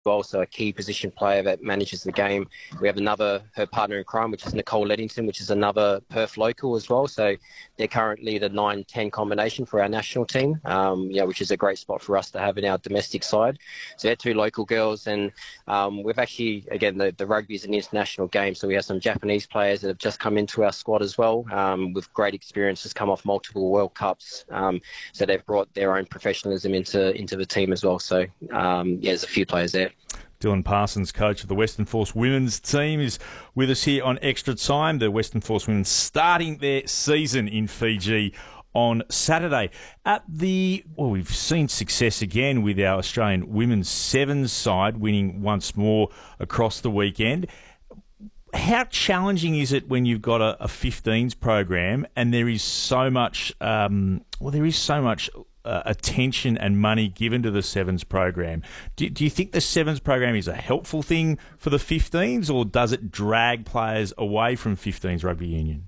also a key position player that manages the game. We have her partner in crime, which is Nicole Leddington, which is another Perth local as well. So they're currently the 9-10 combination for our national team, which is a great spot for us to have in our domestic side. So they're two local girls, and we've actually, again, the rugby is an international game, so we have some Japanese players that have just come into our squad as well, with great experiences, come off multiple World Cups. So they've brought their own professionalism into the team as well. So there's a few players there. Dylan Parsons, coach of the Western Force women's team, is with us here on Extra Time. The Western Force women starting their season in Fiji on Saturday. We've seen success again with our Australian women's sevens side winning once more across the weekend. How challenging is it when you've got a 15s program and there is so much attention and money given to the sevens program? Do you think the sevens program is a helpful thing for the 15s, or does it drag players away from 15s rugby union?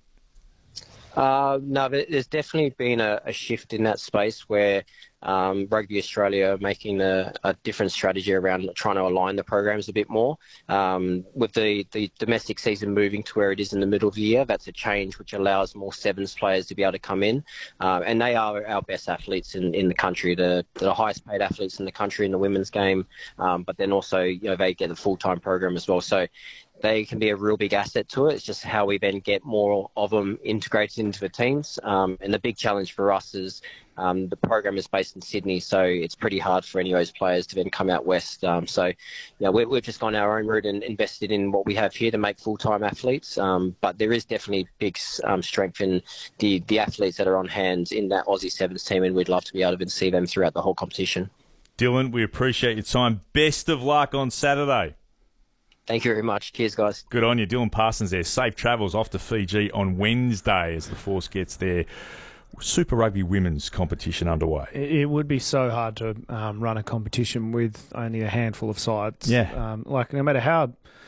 No, there's definitely been a shift in that space where Rugby Australia are making a different strategy around trying to align the programs a bit more. With the domestic season moving to where it is in the middle of the year, that's a change which allows more sevens players to be able to come in. And they are our best athletes in the country, the highest paid athletes in the country in the women's game. But then also, they get a full-time program as well. So they can be a real big asset to it. It's just how we then get more of them integrated into the teams. And the big challenge for us is the program is based in Sydney, so it's pretty hard for any of those players to then come out west. We've just gone our own route and invested in what we have here to make full-time athletes. But there is definitely big strength in the athletes that are on hand in that Aussie Sevens team, and we'd love to be able to see them throughout the whole competition. Dylan, we appreciate your time. Best of luck on Saturday. Thank you very much. Cheers, guys. Good on you. Dylan Parsons there. Safe travels off to Fiji on Wednesday as the Force gets their Super Rugby women's competition underway. It would be so hard to run a competition with only a handful of sides. Yeah. No matter how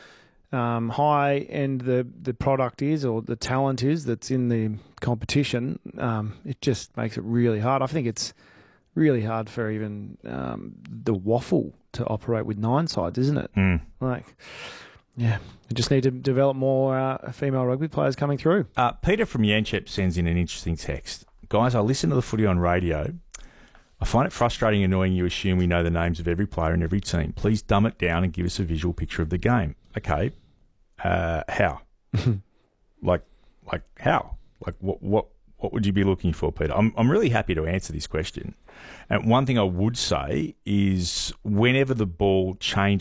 high-end the product is or the talent is that's in the competition, it just makes it really hard. I think it's really hard for even the waffle to operate with 9 sides, isn't it? We just need to develop more female rugby players coming through. Peter from Yanchep sends in an interesting text. Guys, I listen to the footy on radio. I find it frustrating and annoying you assume we know the names of every player in every team. Please dumb it down and give us a visual picture of the game. Okay. How? like how? Like what would you be looking for, Peter? I'm really happy to answer this question. And one thing I would say is whenever the ball changes